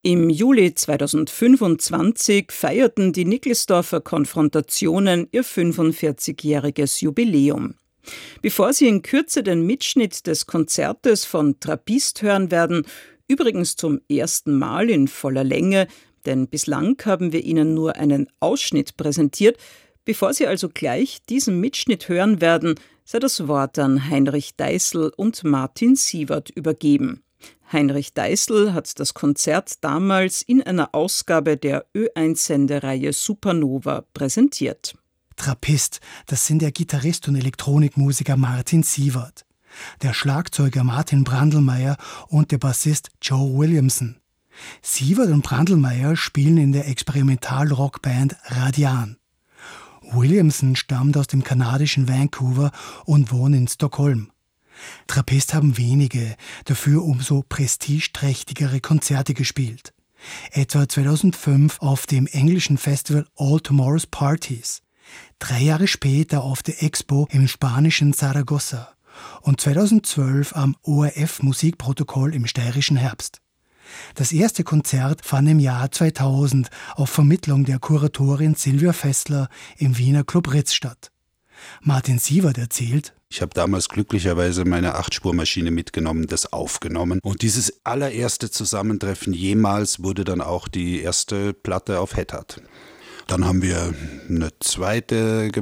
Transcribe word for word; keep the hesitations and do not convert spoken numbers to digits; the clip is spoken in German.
Im Juli zweitausendfünfundzwanzig feierten die Nickelsdorfer Konfrontationen ihr fünfundvierzigjähriges Jubiläum. Bevor Sie in Kürze den Mitschnitt des Konzertes von Trappist hören werden, übrigens zum ersten Mal in voller Länge, denn bislang haben wir Ihnen nur einen Ausschnitt präsentiert, bevor Sie also gleich diesen Mitschnitt hören werden, sei das Wort an Heinrich Deißl und Martin Siewert übergeben. Heinrich Deißl hat das Konzert damals in einer Ausgabe der Ö eins Sendereihe Supernova präsentiert. Trappist, das sind der Gitarrist und Elektronikmusiker Martin Siewert, der Schlagzeuger Martin Brandlmeier und der Bassist Joe Williamson. Siewert und Brandlmeier spielen in der Experimentalrockband Radian. Williamson stammt aus dem kanadischen Vancouver und wohnt in Stockholm. Trappist haben wenige, dafür umso prestigeträchtigere Konzerte gespielt. Etwa zweitausendfünf auf dem englischen Festival All Tomorrow's Parties, drei Jahre später auf der Expo im spanischen Zaragoza und zweitausendzwölf am O R F Musikprotokoll im steirischen Herbst. Das erste Konzert fand im Jahr zweitausend auf Vermittlung der Kuratorin Silvia Fessler im Wiener Club Ritz statt. Martin Siewert erzählt: Ich habe damals glücklicherweise meine Acht-Spur-Maschine mitgenommen, das aufgenommen. Und dieses allererste Zusammentreffen jemals wurde dann auch die erste Platte auf Head Hut. Dann haben wir eine zweite gemacht.